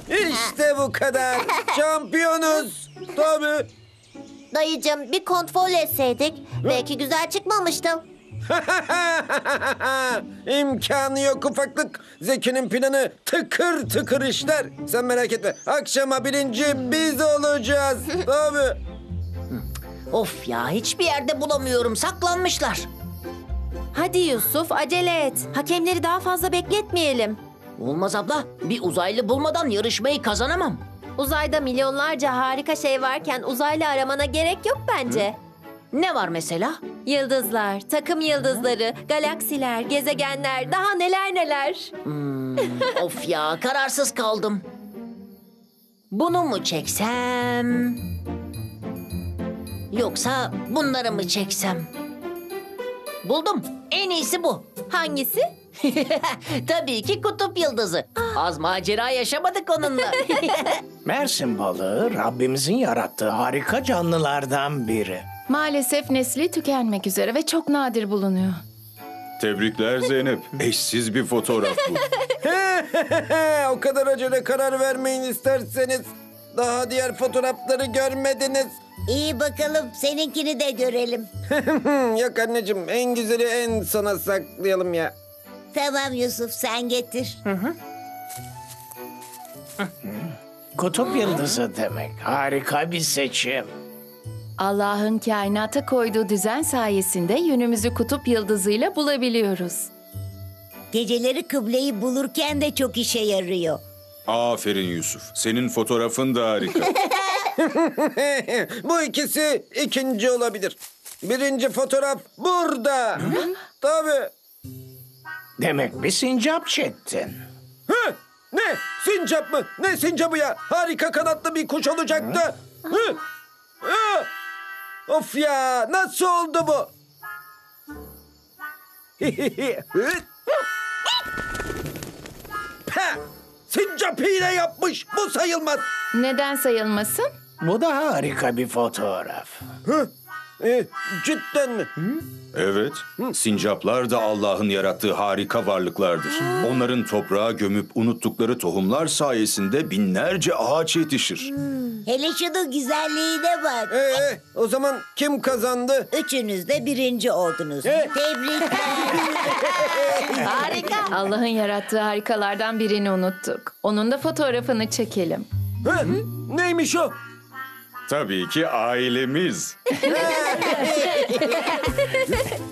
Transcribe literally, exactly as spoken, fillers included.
İşte bu kadar. Şampiyonuz. Tabii. Dayıcığım bir kontrol etseydik belki güzel çıkmamıştı. İmkanı yok ufaklık. Zeki'nin planı tıkır tıkır işler. Sen merak etme. Akşama birinci biz olacağız. Tabii. Of ya, hiçbir yerde bulamıyorum. Saklanmışlar. Hadi Yusuf acele et. Hakemleri daha fazla bekletmeyelim. Olmaz abla. Bir uzaylı bulmadan yarışmayı kazanamam. Uzayda milyonlarca harika şey varken uzaylı aramana gerek yok bence. Ne var mesela? Yıldızlar, takım yıldızları, galaksiler, gezegenler, daha neler neler. Of ya, kararsız kaldım. Bunu mu çeksem? Yoksa bunları mı çeksem? Buldum. En iyisi bu. Hangisi? Tabii ki kutup yıldızı. Az macera yaşamadık onunla. Mersin balığı Rabbimizin yarattığı harika canlılardan biri. Maalesef nesli tükenmek üzere ve çok nadir bulunuyor. Tebrikler Zeynep. Eşsiz bir fotoğraf bu. O kadar acele karar vermeyin isterseniz. Daha diğer fotoğrafları görmediniz. İyi bakalım seninkini de görelim. Yok anneciğim en güzeli en sona saklayalım ya. Tamam Yusuf sen getir. Kutup yıldızı demek. Harika bir seçim. Allah'ın kainata koyduğu düzen sayesinde yönümüzü kutup yıldızıyla bulabiliyoruz. Geceleri kıbleyi bulurken de çok işe yarıyor. Aferin Yusuf. Senin fotoğrafın da harika. Bu ikisi ikinci olabilir. Birinci fotoğraf burada. Tabii. Demek bir sincap çektin. Hı? Ne? Sincap mı? Ne sincapı ya? Harika kanatlı bir kuş olacaktı. Hı? Hı? Of ya nasıl oldu bu? Peh! Sincap hile yapmış. Bu sayılmaz. Neden sayılmasın? Bu da harika bir fotoğraf. Hı? E, cidden mi? Evet, sincaplar da Allah'ın yarattığı harika varlıklardır. Onların toprağa gömüp unuttukları tohumlar sayesinde binlerce ağaç yetişir. Hele şunun güzelliğine bak. Ee, o zaman kim kazandı? Üçünüz de birinci oldunuz. E? Tebrikler. Harika. Allah'ın yarattığı harikalardan birini unuttuk. Onun da fotoğrafını çekelim. Hı? Neymiş o? Tabii ki ailemiz.